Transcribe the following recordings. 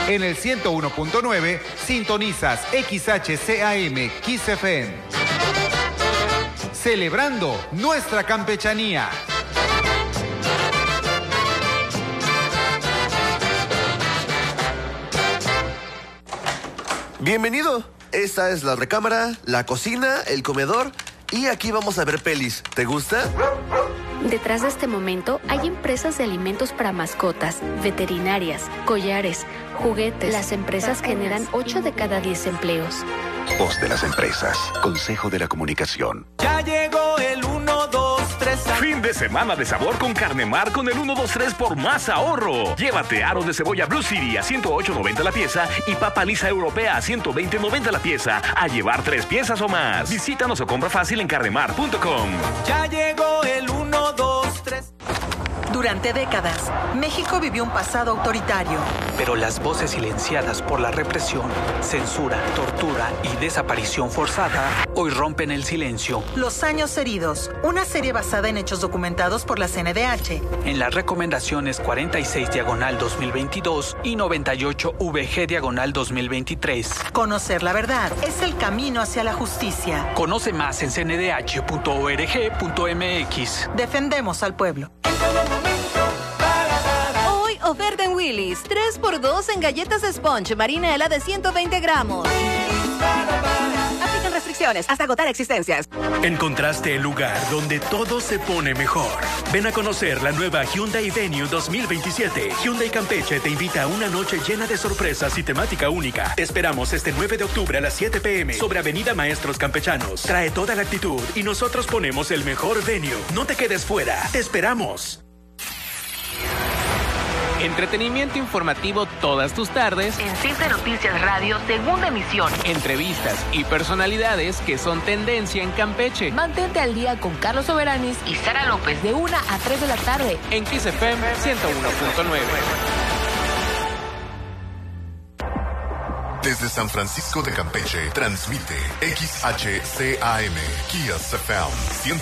En el 101.9 sintonizas XHCAM Kiss FM. Celebrando nuestra campechanía. Bienvenido. Esta es la recámara, la cocina, el comedor y aquí vamos a ver pelis. ¿Te gusta? Detrás de este momento hay empresas de alimentos para mascotas, veterinarias, collares, juguetes. Las empresas generan 8 de cada 10 empleos. Voz de las empresas. Consejo de la Comunicación. Ya llegó el 1, 2, 3. Fin de semana de sabor con Carne Mar con el 1, 2, 3 por más ahorro. Llévate aros de cebolla Blue City a 108.90 la pieza y papa lisa europea a 120.90 la pieza. A llevar 3 piezas o más. Visítanos o compra fácil en carnemar.com. Ya llegó el 1, 2, 3. Durante décadas, México vivió un pasado autoritario. Pero las voces silenciadas por la represión, censura, tortura y desaparición forzada hoy rompen el silencio. Los años heridos, una serie basada en hechos documentados por la CNDH. En las recomendaciones 46/2022 y 98/VG/2023. Conocer la verdad es el camino hacia la justicia. Conoce más en cndh.org.mx. Defendemos al pueblo. Hoy oferta en Willy's 3x2 en galletas Sponge Marinela de 120 gramos. Aplican restricciones hasta agotar existencias. Encontraste el lugar donde todo se pone mejor. Ven a conocer la nueva Hyundai Venue 2027. Hyundai Campeche te invita a una noche llena de sorpresas y temática única. Te esperamos este 9 de octubre a las 7 p.m. sobre Avenida Maestros Campechanos. Trae toda la actitud y nosotros ponemos el mejor venue. No te quedes fuera. Te esperamos. Entretenimiento informativo todas tus tardes. En Simple Noticias Radio, segunda emisión. Entrevistas y personalidades que son tendencia en Campeche. Mantente al día con Carlos Soberanis y Sara López de 1 a 3 de la tarde. En Kiss FM 101.9. Desde San Francisco de Campeche, transmite XHCAM, Kiss FM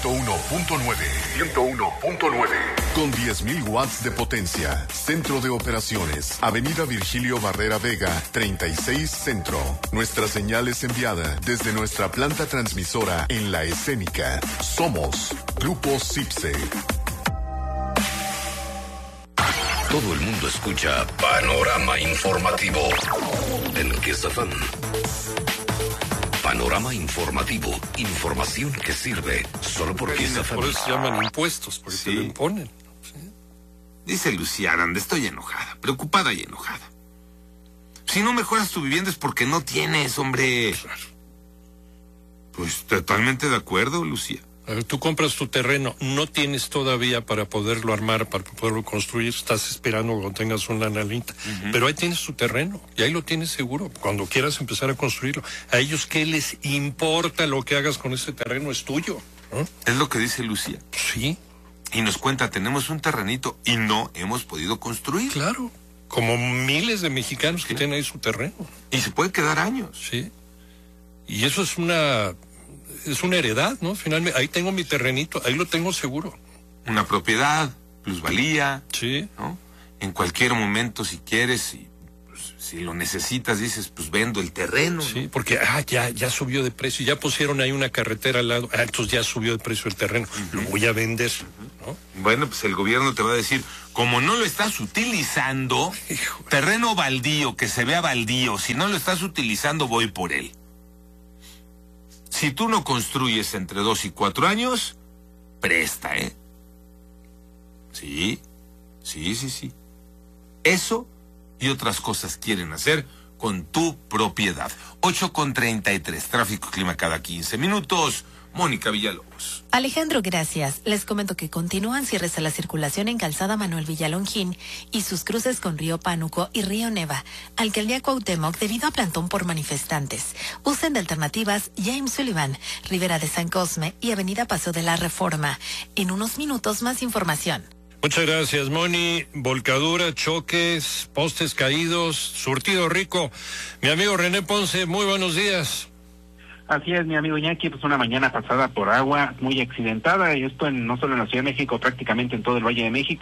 101.9. Con 10.000 watts de potencia. Centro de operaciones. Avenida Virgilio Barrera Vega, 36 Centro. Nuestra señal es enviada desde nuestra planta transmisora en La Escénica. Somos Grupo Cipse. Todo el mundo escucha Panorama Informativo en Kiss FM. Panorama Informativo. Información que sirve solo por Kiss FM. Por eso se llaman impuestos, porque se lo imponen. ¿Sí? Dice Lucía Aranda, estoy enojada, preocupada y enojada. Si no mejoras tu vivienda es porque no tienes, hombre. Claro. Pues totalmente de acuerdo, Lucía. A ver, tú compras tu terreno, no tienes todavía para poderlo armar, para poderlo construir, estás esperando cuando tengas una lanita, pero ahí tienes tu terreno y ahí lo tienes seguro, cuando quieras empezar a construirlo. A ellos, ¿qué les importa lo que hagas con ese terreno? Es tuyo, ¿no? Es lo que dice Lucía. Sí. Y nos cuenta, tenemos un terrenito y no hemos podido construir. Claro, como miles de mexicanos que tienen ahí su terreno. Y se puede quedar años. Sí. Y eso es una heredad, ¿no? Finalmente, ahí tengo mi terrenito, ahí lo tengo seguro. Una propiedad, plusvalía. Sí. ¿No? En cualquier momento, si quieres, pues, si lo necesitas, dices, pues vendo el terreno. Sí, ¿no? porque ya subió de precio, ya pusieron ahí una carretera al lado, entonces ya subió de precio el terreno, lo voy a vender, ¿no? Bueno, pues el gobierno te va a decir, como no lo estás utilizando, terreno baldío, que se vea baldío, si no lo estás utilizando, voy por él. Si tú no construyes entre 2 y 4 años, presta, ¿eh? Sí. Eso y otras cosas quieren hacer con tu propiedad. 8:33, tráfico clima cada 15 minutos. Mónica Villalobos. Alejandro, gracias. Les comento que continúan cierres a la circulación en Calzada Manuel Villalongín y sus cruces con Río Pánuco y Río Neva. Alcaldía Cuauhtémoc debido a plantón por manifestantes. Usen de alternativas James Sullivan, Rivera de San Cosme y Avenida Paso de la Reforma. En unos minutos más información. Muchas gracias, Moni. Volcadura, choques, postes caídos, surtido rico. Mi amigo René Ponce, muy buenos días. Así es, mi amigo Iñaki, pues una mañana pasada por agua muy accidentada, y esto no solo en la Ciudad de México, prácticamente en todo el Valle de México.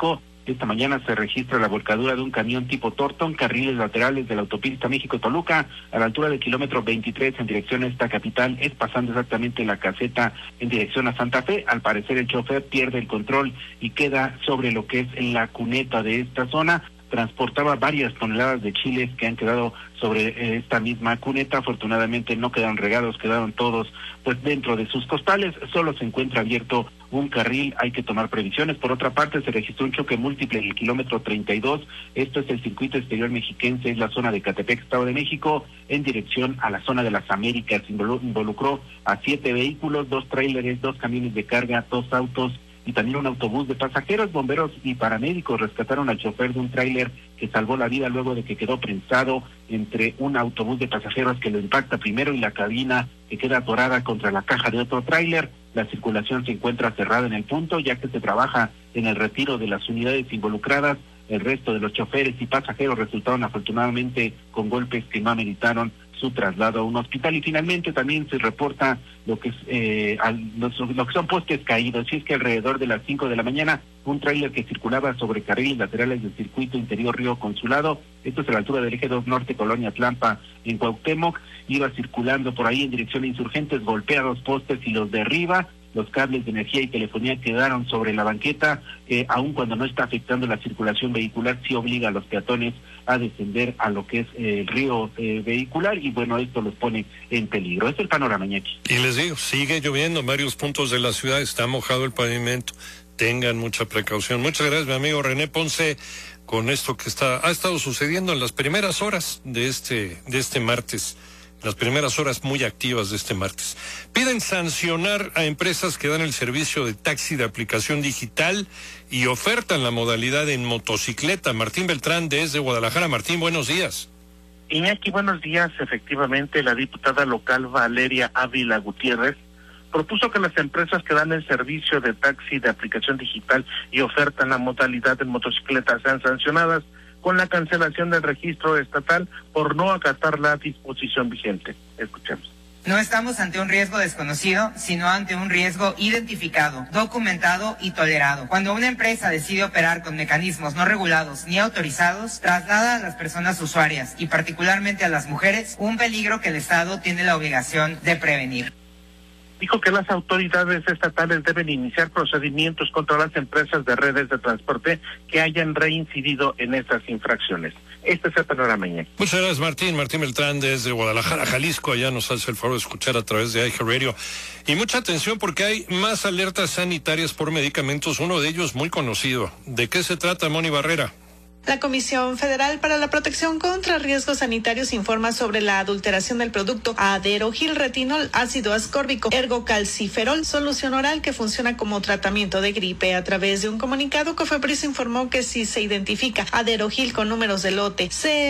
Esta mañana se registra la volcadura de un camión tipo Torton, carriles laterales de la autopista México-Toluca, a la altura del kilómetro 23 en dirección a esta capital, es pasando exactamente la caseta en dirección a Santa Fe. Al parecer el chofer pierde el control y queda sobre lo que es la cuneta de esta zona. Transportaba varias toneladas de chiles que han quedado sobre esta misma cuneta. Afortunadamente no quedaron regados, quedaron todos pues dentro de sus costales. Solo se encuentra abierto un carril, hay que tomar previsiones. Por otra parte, se registró un choque múltiple en el kilómetro 32. Esto es el circuito exterior mexiquense, es la zona de Catepec, Estado de México, en dirección a la zona de las Américas. Involucró a 7 vehículos, 2 tráileres, 2 camiones de carga, 2 autos y también un autobús de pasajeros. Bomberos y paramédicos rescataron al chofer de un tráiler que salvó la vida luego de que quedó prensado entre un autobús de pasajeros que lo impacta primero y la cabina que queda atorada contra la caja de otro tráiler. La circulación se encuentra cerrada en el punto, ya que se trabaja en el retiro de las unidades involucradas. El resto de los choferes y pasajeros resultaron afortunadamente con golpes que no ameritaron su traslado a un hospital. Y finalmente también se reporta lo que es lo que son postes caídos. Y es que alrededor de las 5 de la mañana un tráiler que circulaba sobre carriles laterales del circuito interior Río Consulado, esto es a la altura del eje 2 Norte, Colonia Tlampa, en Cuauhtémoc, iba circulando por ahí en dirección a Insurgentes, golpea 2 postes y los derriba. Los cables de energía y telefonía quedaron sobre la banqueta, aun cuando no está afectando la circulación vehicular, sí obliga a los peatones a descender a lo que es el río vehicular, y bueno, esto los pone en peligro. Es el panorama, Iñaki. Y les digo, sigue lloviendo en varios puntos de la ciudad, está mojado el pavimento, tengan mucha precaución. Muchas gracias, mi amigo René Ponce, con esto que ha estado sucediendo en las primeras horas de este martes. Las primeras horas muy activas de este martes. Piden sancionar a empresas que dan el servicio de taxi de aplicación digital y ofertan la modalidad en motocicleta. Martín Beltrán, desde Guadalajara. Martín, buenos días. Iñaki, buenos días. Efectivamente, la diputada local Valeria Ávila Gutiérrez propuso que las empresas que dan el servicio de taxi de aplicación digital y ofertan la modalidad en motocicleta sean sancionadas con la cancelación del registro estatal por no acatar la disposición vigente. Escuchemos. No estamos ante un riesgo desconocido, sino ante un riesgo identificado, documentado y tolerado. Cuando una empresa decide operar con mecanismos no regulados ni autorizados, traslada a las personas usuarias, y particularmente a las mujeres, un peligro que el Estado tiene la obligación de prevenir. Dijo que las autoridades estatales deben iniciar procedimientos contra las empresas de redes de transporte que hayan reincidido en estas infracciones. Este es el panorama. Muchas gracias, Martín. Martín Beltrán, desde Guadalajara, Jalisco. Allá nos hace el favor de escuchar a través de iHeartRadio. Y mucha atención porque hay más alertas sanitarias por medicamentos, uno de ellos muy conocido. ¿De qué se trata, Moni Barrera? La Comisión Federal para la Protección contra Riesgos Sanitarios informa sobre la adulteración del producto aderogilretinol, ácido ascórbico, ergocalciferol, solución oral que funciona como tratamiento de gripe. A través de un comunicado, Cofepris informó que si se identifica aderogil con números de lote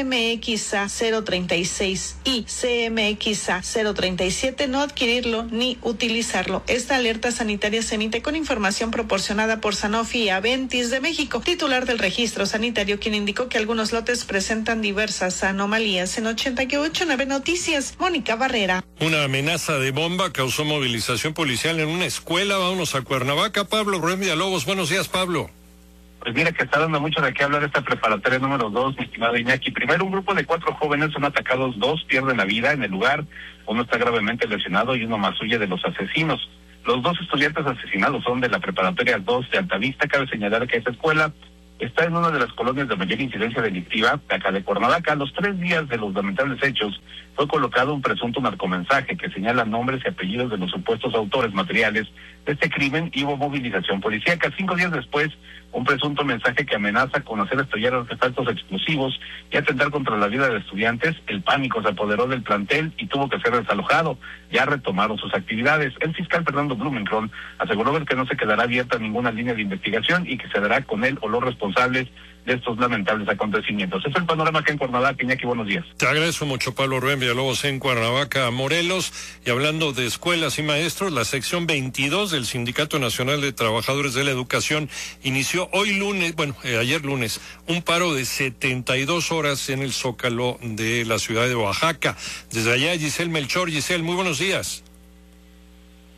CMXA 036 y CMXA 037, no adquirirlo ni utilizarlo. Esta alerta sanitaria se emite con información proporcionada por Sanofi y Aventis de México, titular del registro sanitario, quien indicó que algunos lotes presentan diversas anomalías. En 88.9 Noticias, Mónica Barrera. Una amenaza de bomba causó movilización policial en una escuela. Vámonos a Cuernavaca. Pablo Rubén Villalobos. Buenos días, Pablo. Pues mira que está dando mucho de qué hablar esta preparatoria número 2, mi estimado Iñaki. Primero, un grupo de 4 jóvenes son atacados, 2 pierden la vida en el lugar, uno está gravemente lesionado y uno más huye de los asesinos. Los 2 estudiantes asesinados son de la preparatoria 2 de Altavista. Cabe señalar que esta escuela está en una de las colonias de mayor incidencia delictiva de acá de Cuernavaca. A los 3 días de los lamentables hechos fue colocado un presunto narcomensaje que señala nombres y apellidos de los supuestos autores materiales de este crimen y hubo movilización policíaca. 5 días después, un presunto mensaje que amenaza con hacer estallar artefactos explosivos y atentar contra la vida de estudiantes. El pánico se apoderó del plantel y tuvo que ser desalojado. Ya retomaron sus actividades. El fiscal Fernando Blumenthal aseguró que no se quedará abierta ninguna línea de investigación y que se dará con él o los responsables de estos lamentables acontecimientos. Es el panorama acá en Cuernavaca. Iñaki, buenos días. Te agradezco mucho, Pablo Rubén Villalobos, en Cuernavaca, Morelos. Y hablando de escuelas y maestros, la sección 22 del Sindicato Nacional de Trabajadores de la Educación inició ayer lunes, un paro de 72 horas en el Zócalo de la ciudad de Oaxaca. Desde allá, Giselle Melchor. Giselle, muy buenos días.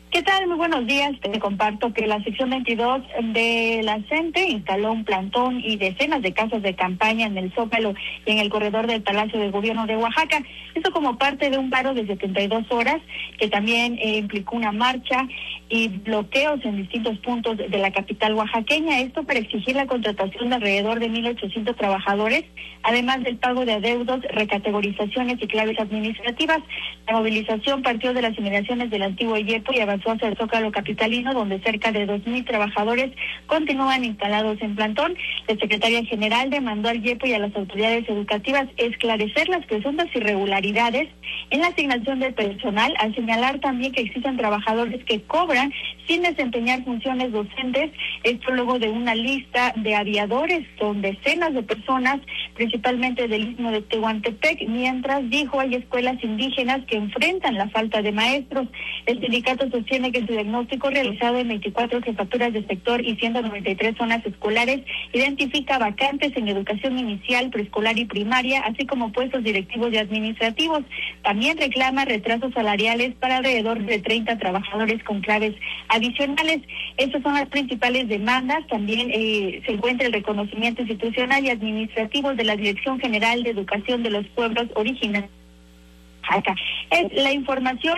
¿Qué tal? Muy buenos días. Te comparto que la sección 22 de la CENTE instaló un plantón y decenas de casas de campaña en el Zócalo y en el corredor del Palacio de Gobierno de Oaxaca. Esto como parte de un paro de 72 horas que también implicó una marcha y bloqueos en distintos puntos de la capital oaxaqueña. Esto para exigir la contratación de alrededor de 1,800 trabajadores, además del pago de adeudos, recategorizaciones y claves administrativas. La movilización partió de las inmediaciones del antiguo IEPO y avanzó hacia el Zócalo capitalino, donde cerca de 2,000 trabajadores continúan instalados en plantón. La secretaria general demandó al IEPO y a las autoridades educativas esclarecer las presuntas irregularidades en la asignación del personal, al señalar también que existen trabajadores que cobran sin desempeñar funciones docentes. Esto luego de una lista de aviadores, son decenas de personas, principalmente del istmo de Tehuantepec, mientras, dijo, hay escuelas indígenas que enfrentan la falta de maestros. El sindicato sostiene que su diagnóstico realizado en 24 jefaturas de sector y 193 zonas escolares identifica vacantes en educación inicial, preescolar y primaria, así como puestos directivos y administrativos. También reclama retrasos salariales para alrededor de 30 trabajadores con claves adicionales. Estas son las principales demandas. También se encuentra el reconocimiento institucional y administrativo de la Dirección General de Educación de los Pueblos Originarios. Acá es la información.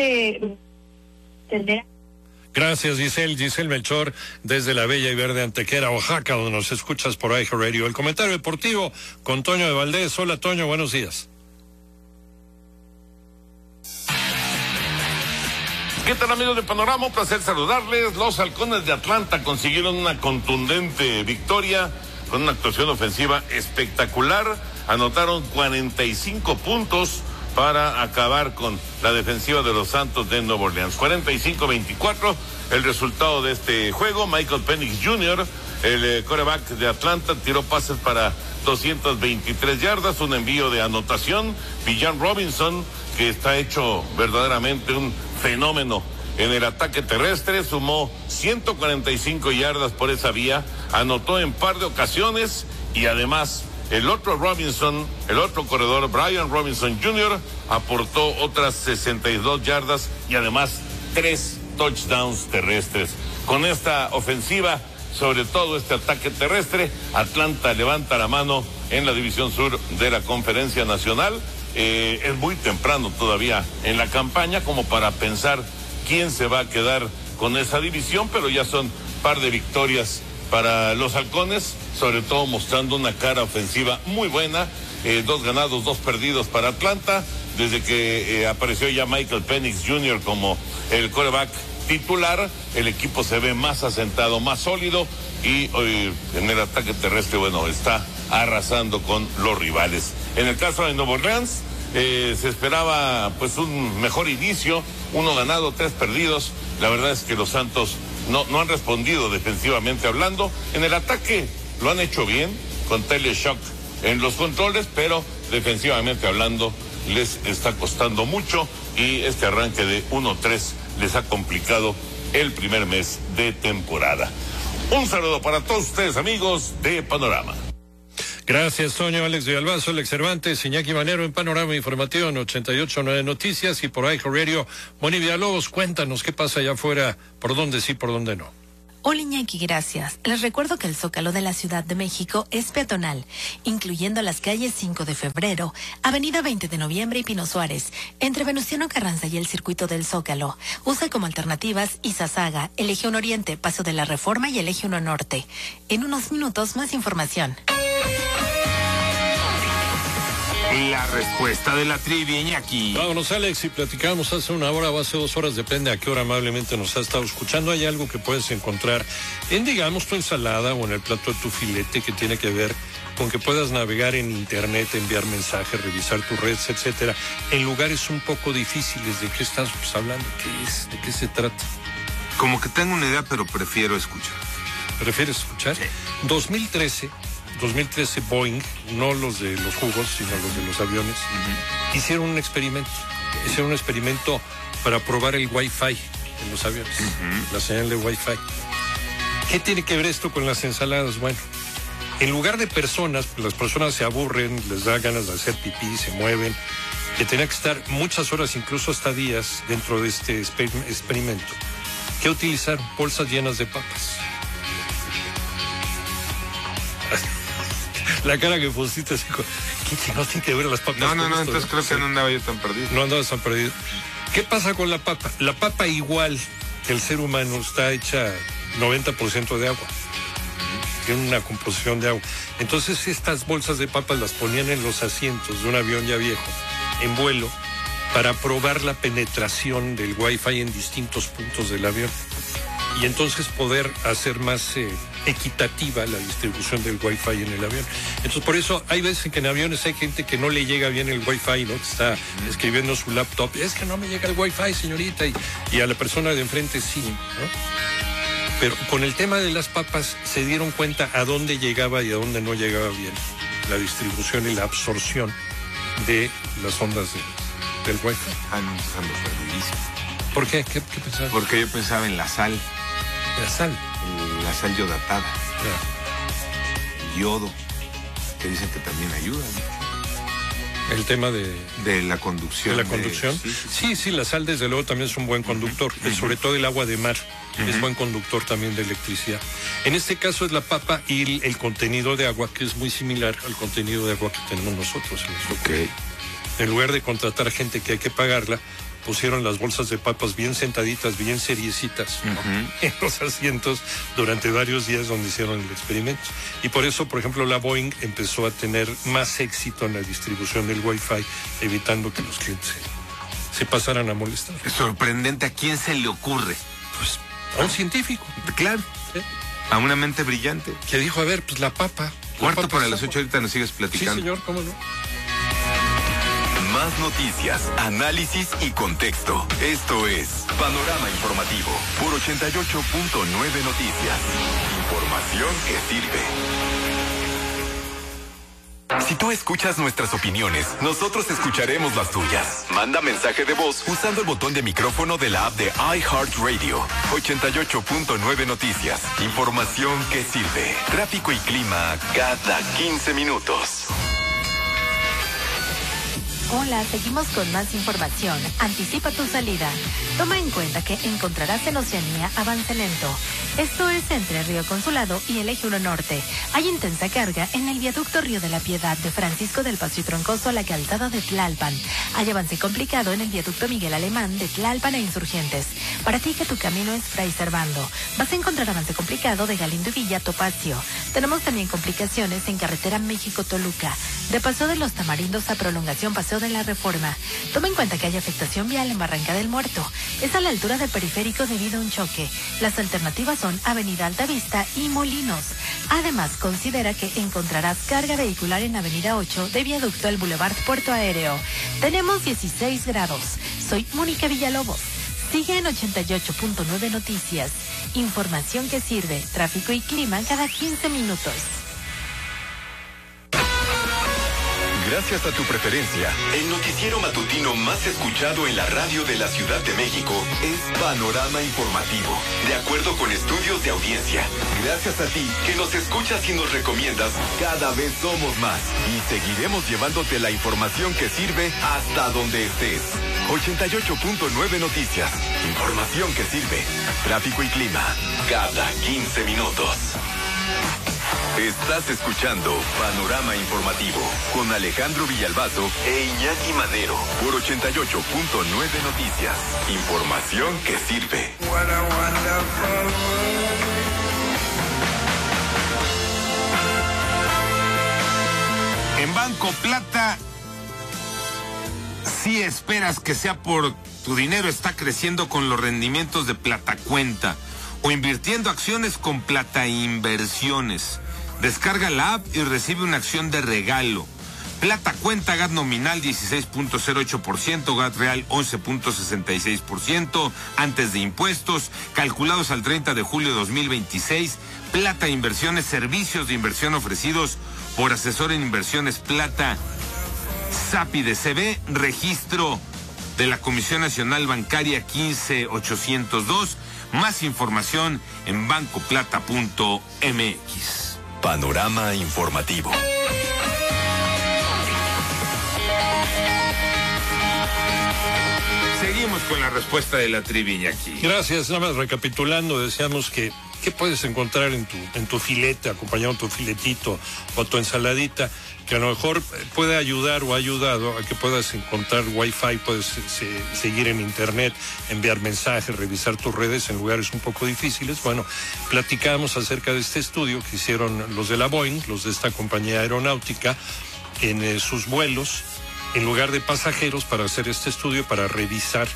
Gracias, Giselle Melchor, desde la bella y verde Antequera, Oaxaca, donde nos escuchas por iHeart Radio. El comentario deportivo con Toño de Valdés. Hola, Toño, buenos días. ¿Qué tal, amigos de Panorama? Un placer saludarles. Los Halcones de Atlanta consiguieron una contundente victoria con una actuación ofensiva espectacular. Anotaron 45 puntos para acabar con la defensiva de los Santos de Nueva Orleans. 45-24 el resultado de este juego. Michael Penix Jr., el quarterback de Atlanta, tiró pases para 223 yardas, un envío de anotación. Bijan Robinson, que está hecho verdaderamente un fenómeno en el ataque terrestre, sumó 145 yardas por esa vía, anotó en par de ocasiones y además el otro corredor, Brian Robinson Jr., aportó otras 62 yardas y además 3 touchdowns terrestres. Con esta ofensiva, sobre todo este ataque terrestre, Atlanta levanta la mano en la división sur de la Conferencia Nacional. Es muy temprano todavía en la campaña como para pensar quién se va a quedar con esa división, pero ya son par de victorias para los Halcones, sobre todo mostrando una cara ofensiva muy buena. 2 ganados, 2 perdidos para Atlanta, desde que apareció ya Michael Penix Jr. como el quarterback titular. El equipo se ve más asentado, más sólido, y en el ataque terrestre, bueno, está arrasando con los rivales. En el caso de Nueva Orleans, se esperaba pues un mejor inicio, 1 ganado, 3 perdidos. La verdad es que los Santos no han respondido defensivamente hablando. En el ataque lo han hecho bien, con Teleshock en los controles, pero defensivamente hablando les está costando mucho, y este arranque de 1-3 les ha complicado el primer mes de temporada. Un saludo para todos ustedes, amigos de Panorama. Gracias, Toño. Alex de Albazo, Alex Cervantes, Iñaki Manero en Panorama Informativo en 88.9 Noticias y por iHeart Radio. Moni Villalobos, cuéntanos qué pasa allá afuera, por dónde sí, por dónde no. Hola, Iñaki, gracias. Les recuerdo que el Zócalo de la Ciudad de México es peatonal, incluyendo las calles 5 de Febrero, Avenida 20 de Noviembre y Pino Suárez, entre Venustiano Carranza y el circuito del Zócalo. Usa como alternativas Izazaga, el Eje 1 Oriente, Paso de la Reforma y el Eje 1 Norte. En unos minutos, más información. La respuesta de la trivia, Iñaki. Vámonos, Alex, y platicábamos hace 1 hora o hace 2 horas, depende a qué hora amablemente nos ha estado escuchando. Hay algo que puedes encontrar en, digamos, tu ensalada o en el plato de tu filete, que tiene que ver con que puedas navegar en internet, enviar mensajes, revisar tus redes, etcétera, en lugares un poco difíciles. ¿De qué estás hablando? ¿Qué es? ¿De qué se trata? Como que tengo una idea, pero prefiero escuchar. ¿Prefieres escuchar? Sí. 2013 Boeing, no los de los jugos, sino los de los aviones, hicieron un experimento. Hicieron un experimento para probar el Wi-Fi en los aviones, la señal de Wi-Fi. ¿Qué tiene que ver esto con las ensaladas? Bueno, en lugar de personas, las personas se aburren, les da ganas de hacer pipí, se mueven, que tenía que estar muchas horas, incluso hasta días, dentro de este experimento. ¿Qué utilizaron? Bolsas llenas de papas. La cara que pusiste, así, ¿qué chingados tiene que ver las papas? No, entonces creo que no andaba yo tan perdido. No andabas tan perdido. ¿Qué pasa con la papa? La papa, igual que el ser humano, está hecha 90% de agua. Tiene una composición de agua. Entonces estas bolsas de papas las ponían en los asientos de un avión ya viejo, en vuelo, para probar la penetración del Wi-Fi en distintos puntos del avión. Y entonces poder hacer más equitativa la distribución del Wi-Fi en el avión. Entonces, por eso hay veces que en aviones hay gente que no le llega bien el Wi-Fi, ¿no? Que está escribiendo su laptop. Es que no me llega el Wi-Fi, señorita. Y a la persona de enfrente sí, ¿no? Pero con el tema de las papas se dieron cuenta a dónde llegaba y a dónde no llegaba bien la distribución y la absorción de las ondas del Wi-Fi. No, están perdidísimos. ¿Por qué? ¿Qué pensabas? Porque yo pensaba en la sal. ¿La sal? La sal yodatada. El yodo, que dicen que también ayuda, ¿no? El tema de la conducción. ¿De la conducción? Sí, la sal desde luego también es un buen conductor. Sobre todo el agua de mar es buen conductor también de electricidad. En este caso es la papa y el contenido de agua, que es muy similar al contenido de agua que tenemos nosotros en nuestro cuerpo. En lugar de contratar gente que hay que pagarla, pusieron las bolsas de papas bien sentaditas, bien seriecitas, ¿no? En los asientos durante varios días donde hicieron el experimento. Y por eso, por ejemplo, la Boeing empezó a tener más éxito en la distribución del Wi-Fi, evitando que los clientes se pasaran a molestar. Es sorprendente. ¿A quién se le ocurre? Pues a un científico. Claro. ¿Sí? A una mente brillante. Que dijo, a ver, pues la papa. Cuarto para las 8, ahorita nos sigues platicando. Sí, señor, ¿cómo no? Más noticias, análisis y contexto. Esto es Panorama Informativo por 88.9 Noticias. Información que sirve. Si tú escuchas nuestras opiniones, nosotros escucharemos las tuyas. Manda mensaje de voz usando el botón de micrófono de la app de iHeartRadio. 88.9 Noticias. Información que sirve. Tráfico y clima cada 15 minutos. Hola, seguimos con más información. Anticipa tu salida. Toma en cuenta que encontrarás en Oceanía avance lento. Esto es entre Río Consulado y el Eje 1 Norte. Hay intensa carga en el viaducto Río de la Piedad de Francisco del Paso y Troncoso a la calzada de Tlalpan. Hay avance complicado en el viaducto Miguel Alemán de Tlalpan a Insurgentes. Para ti que tu camino es Fray Servando, vas a encontrar avance complicado de Galindo y Villa Topacio. Tenemos también complicaciones en carretera México-Toluca, de Paso de los Tamarindos a prolongación Paseo de la Reforma. Toma en cuenta que hay afectación vial en Barranca del Muerto. Es a la altura del periférico debido a un choque. Las alternativas son Avenida Altavista y Molinos. Además, considera que encontrarás carga vehicular en Avenida 8 de viaducto al Boulevard Puerto Aéreo. Tenemos 16 grados. Soy Mónica Villalobos. Sigue en 88.9 Noticias. Información que sirve. Tráfico y clima cada 15 minutos. Gracias a tu preferencia, el noticiero matutino más escuchado en la radio de la Ciudad de México es Panorama Informativo, de acuerdo con estudios de audiencia. Gracias a ti que nos escuchas y nos recomiendas, cada vez somos más y seguiremos llevándote la información que sirve hasta donde estés. 88.9 Noticias, información que sirve. Tráfico y clima, cada 15 minutos. Estás escuchando Panorama Informativo con Alejandro Villalbazo e Iñaki Manero por 88.9 Noticias. Información que sirve. En Banco Plata, si esperas que sea por tu dinero, está creciendo con los rendimientos de Plata Cuenta o invirtiendo acciones con Plata Inversiones. Descarga la app y recibe una acción de regalo. Plata Cuenta, GAT nominal 16.08%, GAT real 11.66%, antes de impuestos, calculados al 30 de julio de 2026. Plata Inversiones, servicios de inversión ofrecidos por asesor en inversiones Plata SAPI de CB, registro de la Comisión Nacional Bancaria 15802. Más información en bancoplata.mx. Panorama Informativo. con la respuesta de la trivia aquí. Gracias, nada más recapitulando, decíamos que ¿qué puedes encontrar en tu filete, acompañado de tu filetito o tu ensaladita? Que a lo mejor puede ayudar o ha ayudado a que puedas encontrar Wi-Fi, puedes seguir en internet, enviar mensajes, revisar tus redes en lugares un poco difíciles. Bueno, platicamos acerca de este estudio que hicieron los de la Boeing, los de esta compañía aeronáutica, en sus vuelos, en lugar de pasajeros, para hacer este estudio, para revisar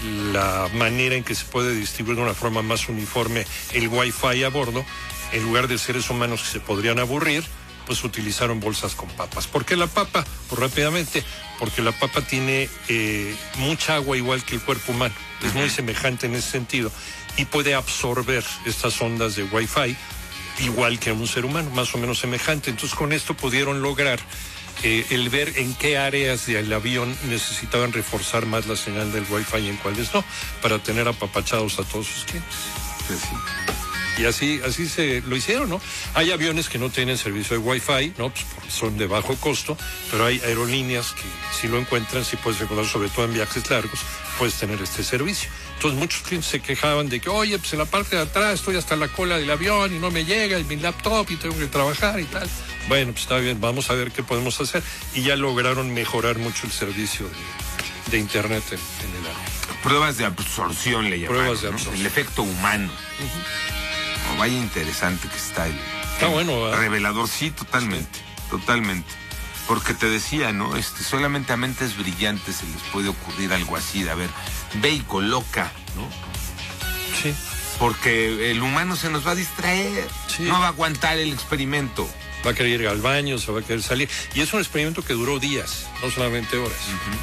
la manera en que se puede distribuir de una forma más uniforme el Wi-Fi a bordo. En lugar de seres humanos que se podrían aburrir, pues utilizaron bolsas con papas. ¿Por qué la papa? Pues rápidamente, porque la papa tiene mucha agua igual que el cuerpo humano. Es muy semejante en ese sentido y puede absorber estas ondas de Wi-Fi igual que un ser humano, más o menos semejante. Entonces con esto pudieron lograr el ver en qué áreas del avión necesitaban reforzar más la señal del Wi-Fi y en cuáles no, para tener apapachados a todos sus clientes. Sí. Y así se lo hicieron, ¿no? Hay aviones que no tienen servicio de Wi-Fi, ¿no? Pues porque son de bajo costo, pero hay aerolíneas que si lo encuentran, si puedes encontrar, sobre todo en viajes largos, puedes tener este servicio. Entonces muchos clientes se quejaban de que, oye, pues en la parte de atrás estoy hasta la cola del avión y no me llega, y mi laptop y tengo que trabajar y tal. Bueno, pues está bien, vamos a ver qué podemos hacer. Y ya lograron mejorar mucho el servicio de internet en el área. Pruebas de absorción le llamaron. Pruebas de absorción. ¿No? El efecto humano. Vaya interesante que está el bueno, revelador, sí, totalmente. Porque te decía, ¿no? Solamente a mentes brillantes se les puede ocurrir algo así, de a ver, ve y coloca, ¿no? Sí. Porque el humano se nos va a distraer, sí. No va a aguantar el experimento. Va a querer ir al baño, se va a querer salir. Y es un experimento que duró días, no solamente horas.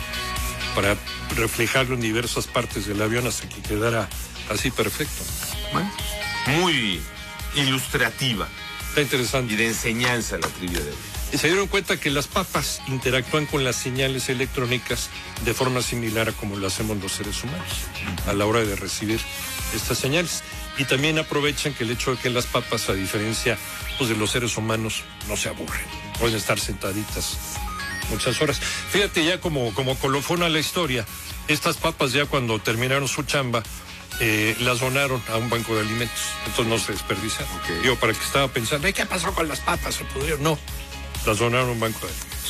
Para reflejarlo en diversas partes del avión hasta que quedara así perfecto. Bueno, muy ilustrativa. Está interesante. Y de enseñanza la trivia de hoy. Y se dieron cuenta que las papas interactúan con las señales electrónicas de forma similar a como lo hacemos los seres humanos a la hora de recibir estas señales. Y también aprovechan que el hecho de que las papas, a diferencia pues, de los seres humanos, no se aburren. Pueden estar sentaditas muchas horas. Fíjate ya como colofón a la historia, estas papas ya cuando terminaron su chamba, las donaron a un banco de alimentos. Entonces no se desperdiciaron. Okay. Yo para que estaba pensando, ¿qué pasó con las papas? ¿Se pudieron? No, las donaron a un banco de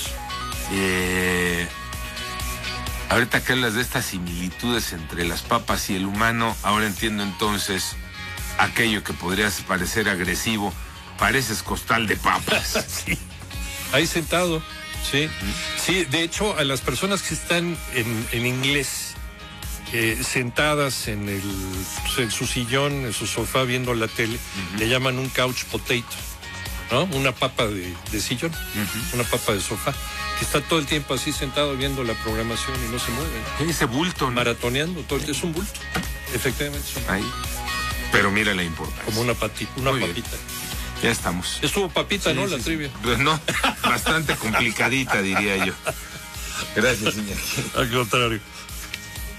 alimentos. Ahorita que hablas de estas similitudes entre las papas y el humano, ahora entiendo entonces aquello que podría parecer agresivo. Pareces costal de papas. Sí. Ahí sentado, sí. Sí, de hecho, a las personas que están en inglés, sentadas en su sillón, en su sofá viendo la tele, le llaman un couch potato, ¿no? Una papa de sillón, una papa de sofá, que está todo el tiempo así sentado viendo la programación y no se mueve, ¿no? Ese bulto, ¿no? Maratoneando, todo es un bulto, efectivamente. Ahí. Pero mira la importancia. Como una papita. Ya estamos. Estuvo papita, sí, ¿no? La trivia. Pues no, bastante complicadita, diría yo. Gracias, señor. Al contrario.